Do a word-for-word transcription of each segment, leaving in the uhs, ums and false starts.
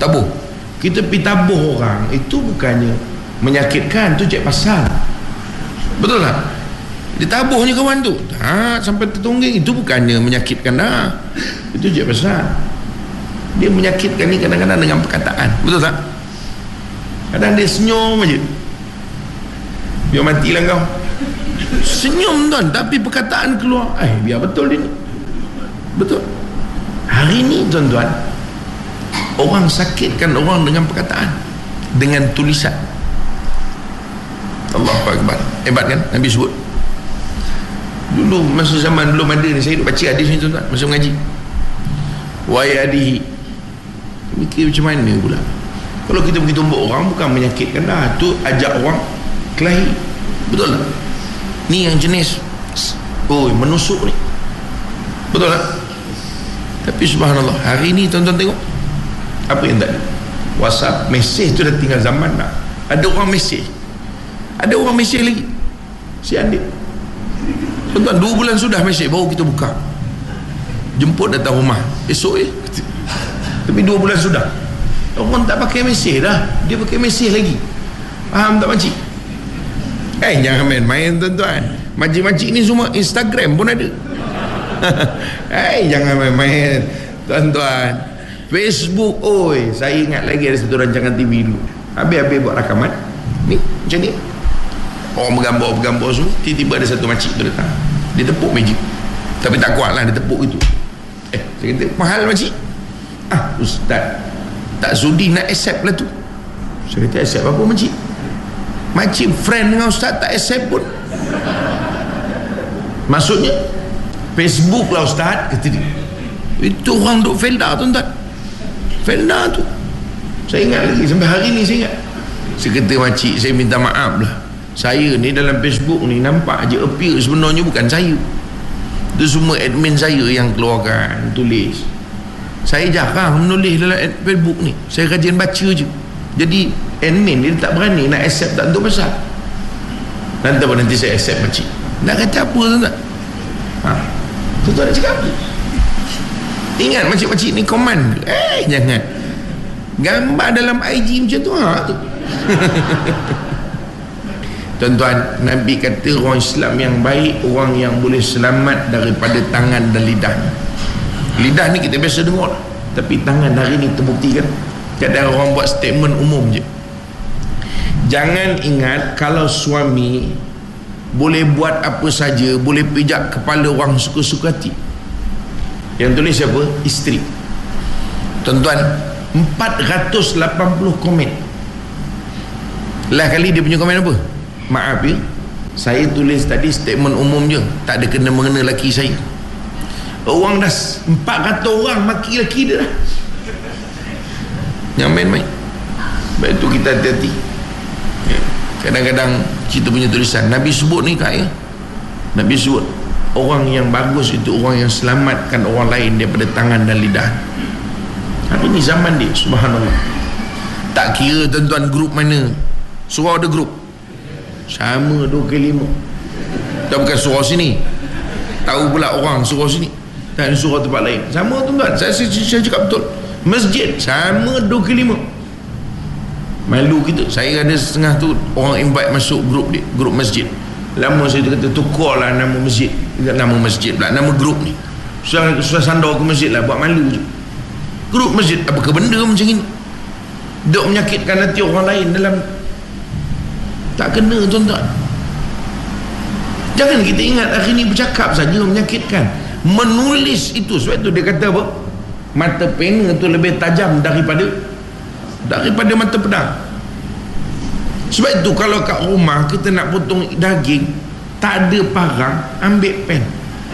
tabuh. Kita pergi tabuh orang, itu bukannya menyakitkan, tu cek pasal. Betul tak? Ditabuhnya kawan tu, ha, sampai tertungging, itu bukannya menyakitkan dah. Itu cek pasal. Dia menyakitkan ni kadang-kadang dengan perkataan. Betul tak? Kadang dia senyum aja, biar matilah kau. Senyum tuan, tapi perkataan keluar, eh biar betul dia ni. Betul. Hari ni tuan-tuan, orang sakitkan orang dengan perkataan, dengan tulisan. Allahu Akbar. Hebat kan Nabi sebut. Dulu masa zaman belum ada ni, saya duk baca hadis ni tuan-tuan masa mengaji. Wa yadihi, mikir macam mana pula kalau kita pergi tumbuk orang, bukan menyakitkan dah, tu ajak orang kelahi. Betul tak? Ni yang jenis oh menusuk ni. Betul tak? Tapi subhanallah, hari ni tuan-tuan tengok apa yang tak ada. WhatsApp, mesej tu dah tinggal zaman dah. Ada orang mesej, ada orang mesej lagi, si Andik tuan-tuan, dua bulan sudah mesej, baru kita buka, jemput datang rumah esok je. Tapi dua bulan sudah, orang tak pakai mesej dah, dia pakai mesej lagi. Faham tak makcik? Eh jangan main-main tuan-tuan, makcik-makcik ni semua Instagram pun ada. Eh jangan main-main tuan-tuan. Facebook, oi, saya ingat lagi ada satu rancangan T V dulu, habis-habis buat rakaman ni macam ni, orang bergambar-bergambar semua, tiba-tiba ada satu makcik tu datang, dia tepuk meja, tapi tak kuat lah dia tepuk itu. Eh saya kata, mahal makcik. Ah ustaz, tak sudi nak accept lah tu. Saya kata, accept apa makcik? Makcik friend dengan ustaz tak accept pun. Maksudnya Facebook lah ustaz, kata dia. Itu orang duk Felda tuan-tuan, Felda tu. Saya ingat lagi sampai hari ni, saya ingat. Saya kata, makcik saya minta maaf lah, saya ni dalam Facebook ni nampak je appear, sebenarnya bukan saya. Itu semua admin saya yang keluarkan, tulis. Saya jarang menulis dalam Facebook ni, saya rajin baca je. Jadi admin dia tak berani nak accept, tak tahu pasal. Nanti apa nanti saya accept makcik, nak kata apa tuan-tuan? Ha, tuan-tuan nak cakap apa? Ingat makcik-makcik ni command, eh jangan gambar dalam I G macam tu, ha tu. Tuan-tuan, Nabi kata orang Islam yang baik, orang yang boleh selamat daripada tangan dan lidah. Lidah ni kita biasa dengar, tapi tangan hari ni terbuktikan. Kadang orang buat statement umum je. Jangan ingat kalau suami boleh buat apa saja, boleh pijak kepala orang suka-suka hati. Yang tulis siapa? Isteri. Tuan-tuan, empat ratus lapan puluh komen. Lah kali dia punya komen apa? Maaf ya, saya tulis tadi statement umum je, tak ada kena mengena laki saya. Orang dah empat ratus orang maki laki dia dah. Jangan main-main. Sebab itu kita hati-hati. Kadang-kadang kita punya tulisan Nabi sebut ni kak ya, Nabi sebut orang yang bagus itu orang yang selamatkan orang lain daripada tangan dan lidah. Hari ni zaman dia, subhanallah. Tak kira tuan-tuan grup mana, surau ada grup sama dua ke lima. Tak, bukan surau sini, tahu pula orang surau sini, dan surau tempat lain sama tuan-tuan. Saya, saya, saya cakap betul, masjid sama dua ke lima. Malu kita, saya ada setengah tu orang invite masuk grup dia, grup masjid. Lama saya kata tukarlah nama masjid, nama masjid pula, nama grup ni. Susah, susah sandar ke masjid lah, buat malu je. Grup masjid, apa ke benda macam ni? Duk menyakitkan hati orang lain dalam, tak kena tuan-tuan. Jangan kita ingat hari ni bercakap saja menyakitkan, menulis itu. Sebab itu dia kata apa? Mata pena tu lebih tajam daripada daripada mata pedang. Sebab itu kalau kat rumah kita nak potong daging, tak ada parang, ambil pen.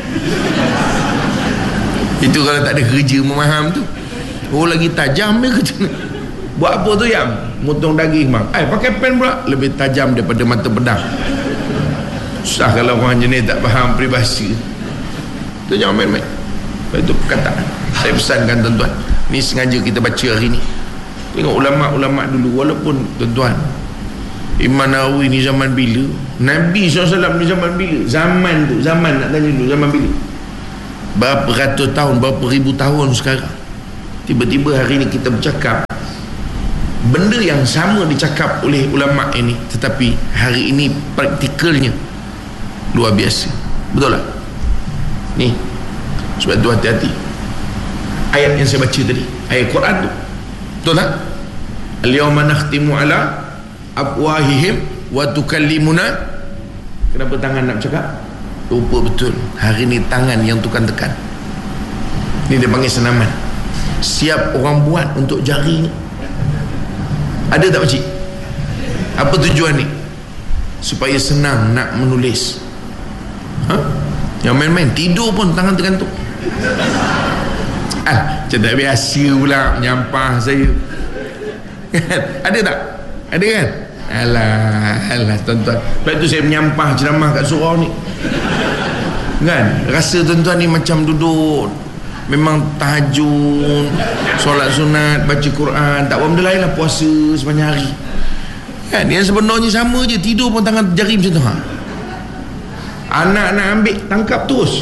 Itu kalau tak ada kerja memaham tu. Oh lagi tajam dia kerja. Buat apa tu yang potong daging bang? Eh pakai pen pula, lebih tajam daripada mata pedang. Susah kalau orang jenis tak faham peribahasa. Tu jangan main-main. Sebab itu perkataan. Saya pesankan tuan-tuan, ni sengaja kita baca hari ni. Tengok ulama'-ulama' dulu, walaupun tuan-tuan Imam Nawawi ni zaman bila, Nabi sallallahu alaihi wasallam ni zaman bila, zaman tu, zaman nak tanya dulu, zaman bila, berapa ratus tahun, berapa ribu tahun sekarang. Tiba-tiba hari ni kita bercakap, benda yang sama dicakap oleh ulama ini, tetapi hari ini praktikalnya luar biasa. Betul tak? Ni sebab tu hati-hati ayat yang saya baca tadi, ayat Quran tu, betul tak? Al-yawma nakhtimu ala afwahihim wa tukallimuna. Kenapa tangan nak bercakap? Lupa betul, hari ni tangan yang tukang tekan. Ni dia panggil senaman. Siap orang buat untuk jari ni. Ada tak pakcik? Apa tujuan ni? Supaya senang nak menulis. Ha? Yang main-main tidur pun tangan tergantung. Ah, macam tak biasa pula menyampah saya. Ada tak? Ada kan? Alah, alah tuan-tuan. Lepas tu saya menyampah ceramah kat surau ni. Kan? Rasa tuan-tuan ni macam duduk memang tahajud, solat sunat, baca Quran, tak buat benda lain lah, puasa sepanjang hari. Kan? Yang sebenarnya sama je, tidur pun tangan jari macam tu. Ha? Anak nak ambil, tangkap terus.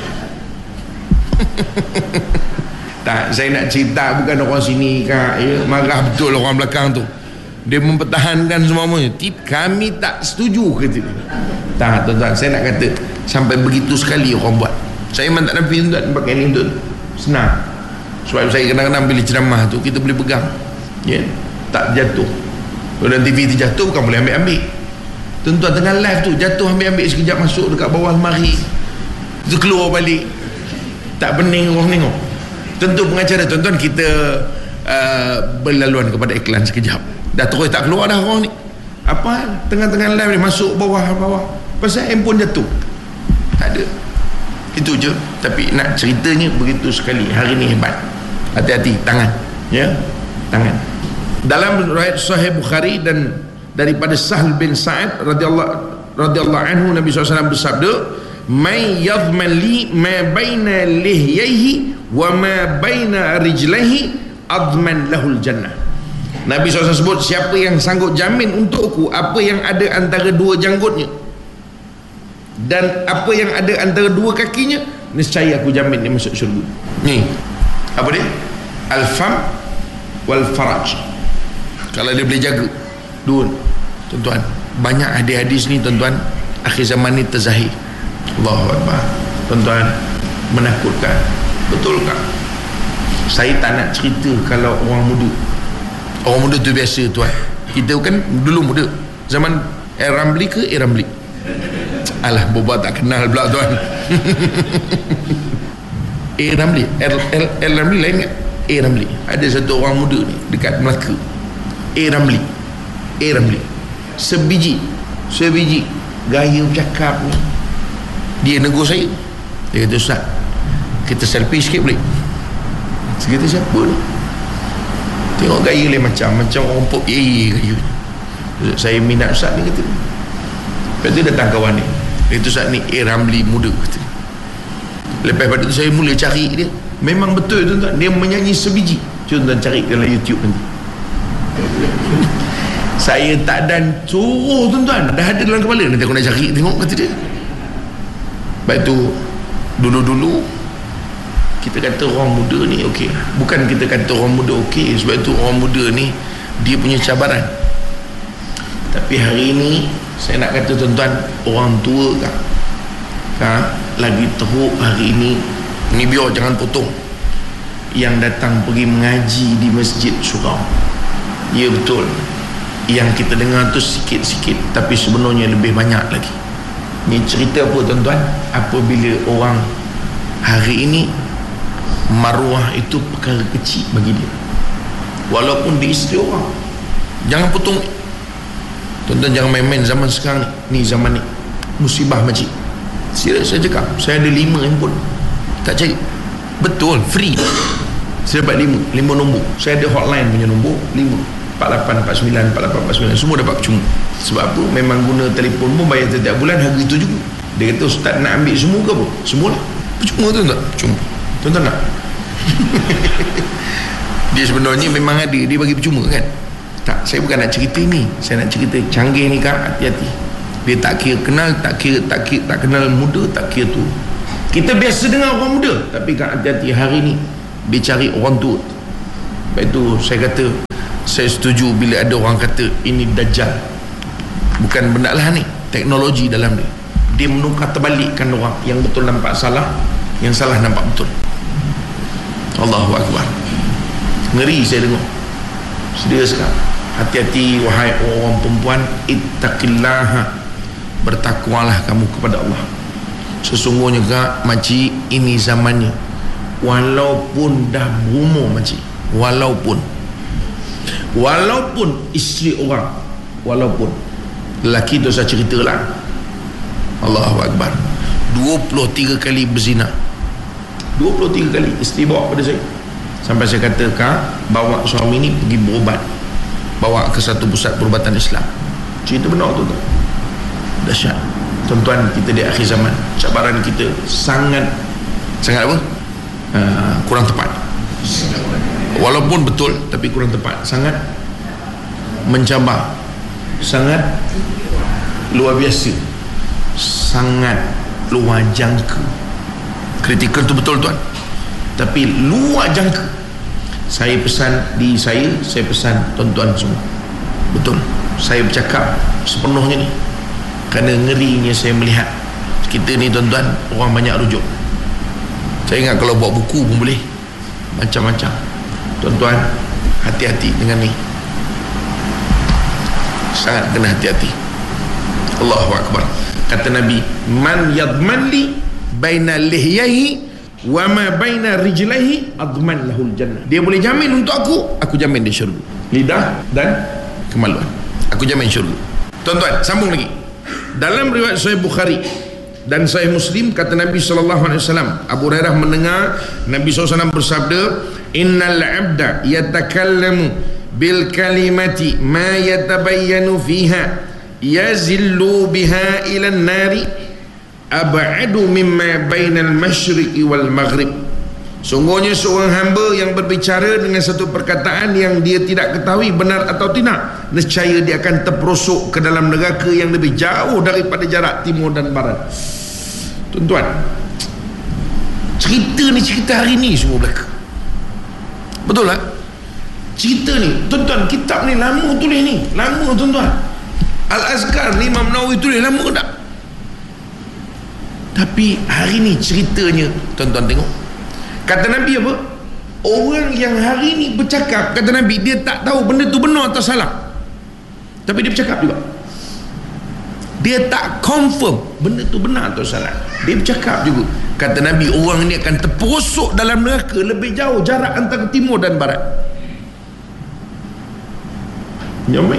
Tak, saya nak cerita bukan orang sini kak, ya, marah betul orang belakang tu. Dia mempertahankan semuanya. Kami tak setuju kata dia. Tak, tuan-tuan, saya nak kata sampai begitu sekali orang buat. Saya memang tak nampak tuan-tuan pakai ni tu. Senang. Sebab saya kadang-kadang bila ceramah tu kita boleh pegang. Ya, tak jatuh. Kalau T V terjatuh bukan boleh ambil-ambil. Tuan-tuan tengah live tu jatuh, ambil-ambil sekejap, masuk dekat bawah lemari. Tu keluar balik. Tak pening orang tengok. Tentu pengacara tuan-tuan kita uh, berlaluan kepada iklan sekejap. Dah terus tak keluar dah orang ni. Apa tengah-tengah live ni masuk bawah-bawah. Pasal handphone jatuh. Tak ada. Itu je. Tapi nak ceritanya begitu sekali. Hari ni hebat. Hati-hati tangan. Ya, tangan. Dalam riwayat Sahih Bukhari dan daripada Sahl bin Sa'ad radhiyallahu radhiyallahu anhu, Nabi sallallahu alaihi wasallam bersabda, "May yadhman li ma baina lihyaihi wa ma baina rijlaihi adman lahul jannah." Nabi sallallahu alaihi wasallam sebut, siapa yang sanggup jamin untukku apa yang ada antara dua janggutnya dan apa yang ada antara dua kakinya, nescaya aku jamin dia masuk syurga. Ni apa dia? Al-fam wal faraj. Kalau dia boleh jaga dua, tuan-tuan, banyak hadis-hadis ni tuan-tuan, akhir zaman ni terzahir. Allahu Akbar. Tuan-tuan, menakutkan. Betul tak? Saya tak nak cerita kalau orang muda. Orang muda tu biasa tuan. Kita kan dulu muda. Zaman A. Ramli ke A. Ramli? Alah, boba tak kenal pula tuan. A. Ramli. A. Ramli lain kan? A. Ramli. Ada satu orang muda ni dekat Melaka. A. Ramli. A. Ramli. Sebiji. Sebiji. Gaya bercakap ni. Dia negur saya. Dia kata, Ustaz, kita selfie sikit boleh? Saya kata, siapa ni? Tengok gaya lain macam Macam orang pop ye gaya. Saya minat Ustaz ni kata. Lepas tu datang kawan ni. Dia kata, Ustaz ni A. Ramli muda kata. Lepas pada tu saya mula cari dia. Memang betul tuan-tuan, dia menyanyi sebiji. Tuan-tuan cari dalam YouTube nanti. Saya tak dan suruh tuan-tuan, dah ada dalam kepala, nanti aku nak cari tengok kata dia. Lepas tu dulu-dulu kita kata orang muda ni okey. Bukan kita kata orang muda okey, sebab tu orang muda ni dia punya cabaran. Tapi hari ini saya nak kata tuan-tuan, orang tua kan, ha, lagi teruk hari ini. Ni biar jangan potong. Yang datang pergi mengaji di masjid surau. Ya betul, yang kita dengar tu sikit-sikit, tapi sebenarnya lebih banyak lagi. Ni cerita apa tuan-tuan? Apabila orang hari ini maruah itu perkara kecil bagi dia, walaupun dia isteri orang. Jangan potong. Tuan-tuan jangan main-main zaman sekarang ni. Ni zaman ni musibah makcik. Serius saya cakap, saya ada lima handphone. Tak cari. Betul, free. Saya dapat lima, lima nombor. Saya ada hotline punya nombor, lima. empat lapan empat sembilan, empat lapan empat sembilan, semua dapat percuma. Sebab apa? Memang guna telefon pun bayar setiap bulan harga itu juga. Dia kata, Ustaz nak ambil semua ke apa? Semualah. Percuma tu tak? Percuma. Tuan-tuan nak? Dia sebenarnya memang ada, dia bagi percuma kan? Tak, saya bukan nak cerita ni. Saya nak cerita canggih ni kak, hati-hati. Dia tak kira kenal, tak kira, tak kira, tak kenal muda, tak kira tu. Kita biasa dengar orang muda, tapi kak hati-hati hari ni dia cari orang tua. Lepas tu saya kata, Saya setuju bila ada orang kata ini Dajjal. Bukan benda lah ni, teknologi dalam dia. Dia menukar terbalikkan orang. Yang betul nampak salah, yang salah nampak betul. Allahu Akbar. Ngeri saya dengar. Serius kan? Hati-hati wahai orang perempuan, ittaqillaha, bertakwalah kamu kepada Allah. Sesungguhnya kak makcik, ini zamannya. Walaupun dah berumur makcik, walaupun walaupun isteri orang, walaupun lelaki tu saya cerita lah, Allahu Akbar, dua puluh tiga kali berzina, dua puluh tiga kali isteri bawa pada saya. Sampai saya kata, kak, bawa suami ni pergi berubat, bawa ke satu pusat perubatan Islam. Cerita benar tu tu. Dahsyat. Tuan-tuan, kita di akhir zaman, cabaran kita sangat sangat apa? Uh, kurang tepat. Walaupun betul, tapi kurang tepat. Sangat mencabar, sangat luar biasa, sangat luar jangka. Kritikal tu betul tuan, tapi luar jangka. Saya pesan di saya, saya pesan tuan-tuan semua, betul, saya bercakap sepenuhnya ni kerana ngerinya saya melihat kita ni tuan-tuan, orang banyak rujuk. Saya ingat kalau buat buku pun boleh macam-macam. Tuan-tuan, hati-hati dengan ni, sangat kena hati-hati. Allahu Akbar. Kata Nabi, man yadman li baina lihyahi wa ma baina rijlaihi adman lahul jannah. Dia boleh jamin untuk aku, aku jamin dia syurga. Lidah dan kemaluan, aku jamin syurga. Tuan-tuan, sambung lagi. Dalam riwayat Sahih Bukhari dan Sahih Muslim, kata Nabi sallallahu alaihi wasallam, Abu Hurairah mendengar Nabi sallallahu alaihi wasallam bersabda, innal abda yatakallamu bil kalimati ma yatabayyanu fiha yazillu biha ila an-nari ab'adu mimma bainal masyriqi wal maghrib. Sungguhnya seorang hamba yang berbicara dengan satu perkataan yang dia tidak ketahui benar atau tidak, nescaya dia akan terperosok ke dalam neraka yang lebih jauh daripada jarak timur dan barat. Tuan-tuan, cerita ni cerita hari ni semua belaka. Betul tak? Cerita ni, tuan-tuan, kitab ni lama tulis ni, lama tuan-tuan. Al-Azkar ni Imam Nawawi tulis lama tak? Tapi hari ni ceritanya, tuan-tuan tengok. Kata Nabi apa? Orang yang hari ni bercakap, kata Nabi, dia tak tahu benda tu benar atau salah, tapi dia bercakap juga. Dia tak confirm benda tu benar atau salah, dia bercakap juga. Kata Nabi, orang ni akan terperosok dalam neraka lebih jauh jarak antara timur dan barat. Nyamai.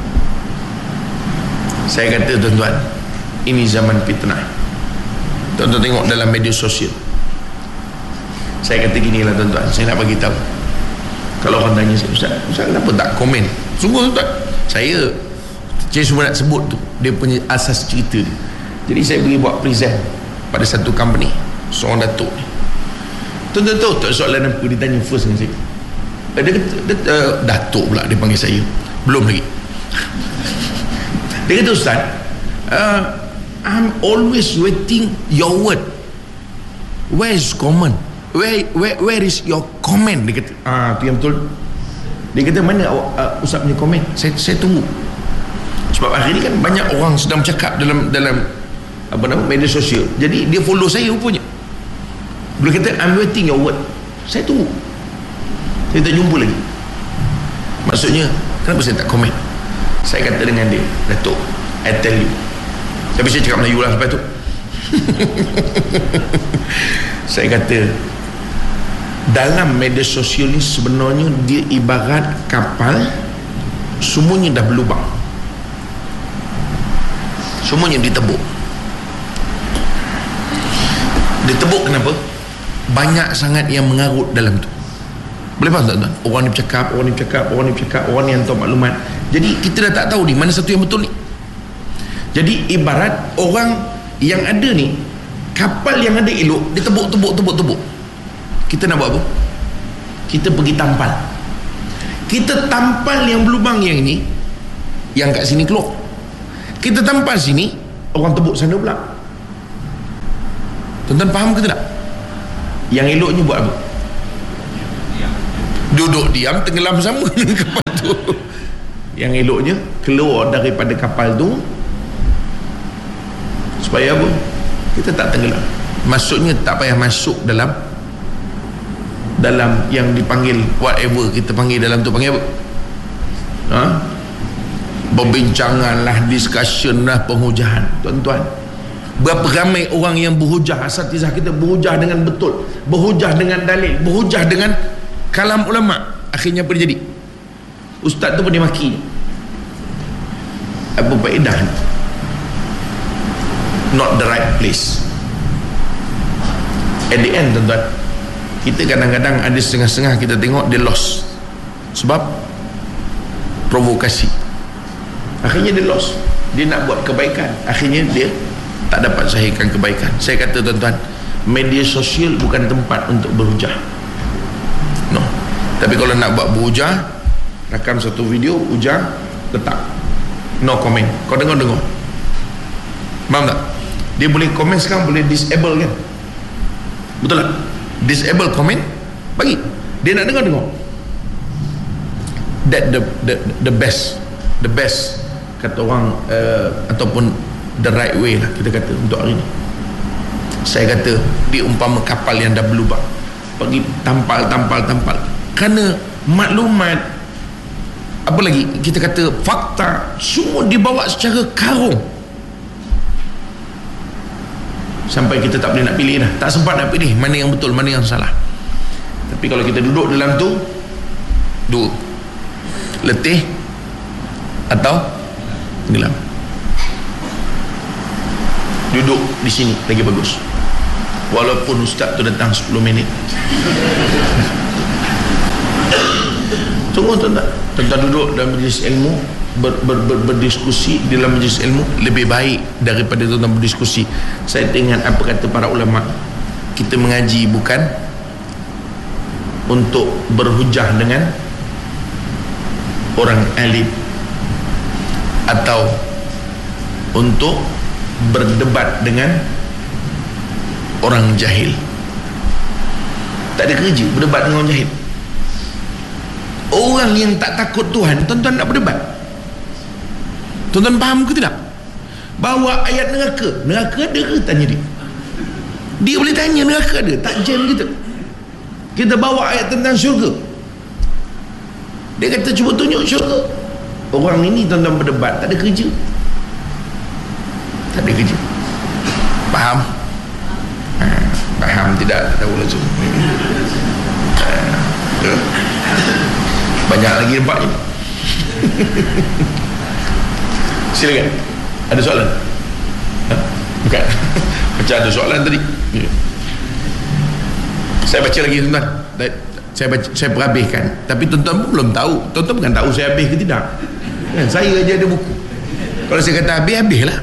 Saya kata tuan-tuan, ini zaman fitnah. Tuan-tuan tengok dalam media sosial. Saya kata ginilah tuan-tuan, saya nak bagi tahu. Kalau orang tanya saya, Ustaz, Ustaz kenapa tak komen? Sungguh tuan-tuan, saya saya cuma nak sebut tu dia punya asas cerita dia. Jadi saya pergi buat present pada satu company, seorang datuk ni. Tuan-tuan tahu tak soalan apa dia tanya first dengan saya? Dia kata, dia, uh, datuk pula dia panggil saya, belum lagi. Dia kata, Ustaz, uh, I'm always waiting your word. Where is comment? Where, where, where is your comment? Dia kata, ah, tu yang betul. Dia kata, mana uh, Ustaz punya komen? Saya, saya tunggu. Sebab hari ni kan banyak orang sedang bercakap dalam dalam apa nama media sosial. Jadi dia follow saya rupanya. Dia kata, I'm waiting your word. Saya tunggu. Saya tak jumpa lagi. Maksudnya, kenapa saya tak komen? Saya kata dengan dia, Datuk, I tell you. Tapi saya cakap Melayu lah lepas tu. Saya kata, dalam media sosial ni sebenarnya dia ibarat kapal, semuanya dah berlubang, semuanya ditebuk. Ditebuk kenapa? Banyak sangat yang mengarut dalam tu. Boleh faham tak tuan? Orang ni bercakap, orang ni bercakap, orang ni bercakap, orang ni hantar maklumat. Jadi kita dah tak tahu ni mana satu yang betul ni. Jadi ibarat orang yang ada ni, kapal yang ada elok, dia tebuk, tebuk, tebuk, tebuk. Kita nak buat apa? Kita pergi tampal. Kita tampal yang berlubang yang ini, yang kat sini keluar. Kita tampal sini, orang tebuk sana pula. Tuan-tuan faham ke tidak? Yang eloknya buat apa? Duduk diam, tenggelam sama dengan kapal tu. tu. Yang eloknya keluar daripada kapal tu supaya apa? Kita tak tenggelam. Maksudnya tak payah masuk dalam dalam yang dipanggil whatever kita panggil dalam tu, panggil apa? Ha? Perbincangan lah, discussion lah, penghujah. Tuan-tuan, berapa ramai orang yang berhujah, asatizah kita berhujah dengan betul, berhujah dengan dalil, berhujah dengan kalam ulama, akhirnya apa jadi? Ustaz tu pun dimaki. Apa faedah? Not the right place. At the end, tuan-tuan, kita kadang-kadang ada setengah-setengah kita tengok dia lost sebab provokasi. Akhirnya dia lost. Dia nak buat kebaikan, akhirnya dia tak dapat sahihkan kebaikan. Saya kata tuan-tuan, media sosial bukan tempat untuk berhujah. No. Tapi kalau nak buat berhujah, rakam satu video hujah, letak no comment. Kau dengar-dengar, faham tak? Dia boleh komen sekarang, boleh disable kan? Betul tak? Disable comment, bagi dia nak dengar-dengar. That the the the best, the best kata orang, uh, ataupun the right way lah kita kata untuk hari ni. Saya kata diumpama kapal yang dah berlubang, pergi tampal tampal tampal, kerana maklumat, apa lagi kita kata fakta, semua dibawa secara karung sampai kita tak boleh nak pilih dah, tak sempat nak pilih mana yang betul, mana yang salah. Tapi kalau kita duduk dalam tu, dua, letih atau tenggelam. Duduk di sini lagi bagus, walaupun ustaz tu datang sepuluh minit. Tunggu tuan-tuan, tuan-tuan duduk dalam majlis ilmu, ber, ber, ber, berdiskusi di dalam majlis ilmu lebih baik daripada tuan-tuan berdiskusi. Saya ingat apa kata para ulama, kita mengaji bukan untuk berhujah dengan orang alim atau untuk berdebat dengan orang jahil. Tak ada kerja berdebat dengan orang jahil. Orang yang tak takut Tuhan, tuan-tuan nak berdebat. Tuan-tuan faham ke tidak? Bawa ayat neraka, neraka ada ke? Tanya dia. Dia boleh tanya neraka ada, tak jam kita. Kita bawa ayat tentang syurga, dia kata cuba tunjuk syurga. Orang ini tuan-tuan berdebat, tak ada kerja. Tak ada kerja. Faham? Ha, faham tidak? Tak tahu lah tu. Ha, banyak lagi nampak ni. Silakan. Ada soalan? Ha? Bukan. Macam ada soalan tadi. Saya baca lagi tuan-tuan. Saya baca, saya perhabiskan. Tapi tuan-tuan pun belum tahu. Tuan-tuan bukan tahu saya habis ke tidak. Kan? Saya aja ada buku. Kalau saya kata habis, habislah.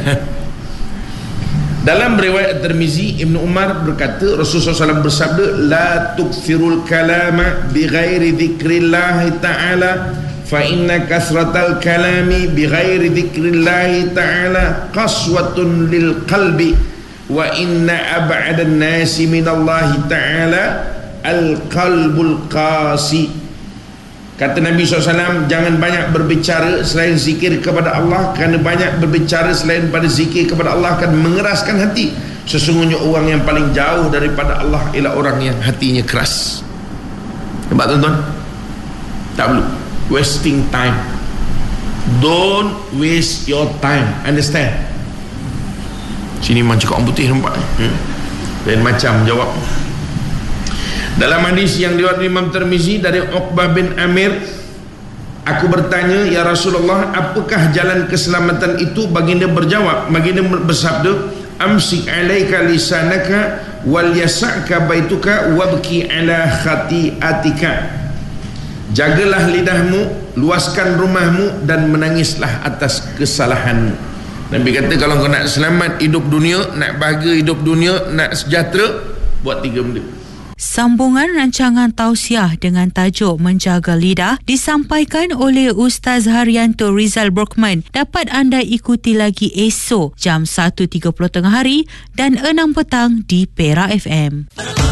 Dalam riwayat Tirmizi, Ibnu Umar berkata, Rasulullah sallallahu alaihi wasallam bersabda, la tukfirul kalama bighairi dzikrillah ta'ala fa inna kasratal kalami bighairi dzikrillah ta'ala qaswatun lil qalbi wa inna ab'adan nasi minallahi ta'ala al qalbul qasi. Kata Nabi sallallahu alaihi wasallam, jangan banyak berbicara selain zikir kepada Allah, kerana banyak berbicara selain pada zikir kepada Allah akan mengeraskan hati. Sesungguhnya orang yang paling jauh daripada Allah ialah orang yang hatinya keras. Nampak tuan-tuan? Tak perlu wasting time. Don't waste your time. Understand? Sini memang cakap orang putih, nampak? Hmm? Lain macam jawab. Dalam hadis yang diriwayatkan Imam Tirmizi dari Uqbah bin Amir, aku bertanya, ya Rasulullah, apakah jalan keselamatan itu? Baginda berjawab, baginda bersabda, amsik alaika lisanaka wal yasa'ka baituka wabki ala khati'atika. Jagalah lidahmu, luaskan rumahmu, dan menangislah atas kesalahanmu. Nabi kata, kalau kau nak selamat hidup dunia, nak bahagia hidup dunia, nak sejahtera, buat tiga benda. Sambungan rancangan tausiah dengan tajuk Menjaga Lidah disampaikan oleh Ustaz Haryanto Rizal Brockman. Dapat anda ikuti lagi esok jam satu tiga puluh tengah hari dan enam petang di Perak F M.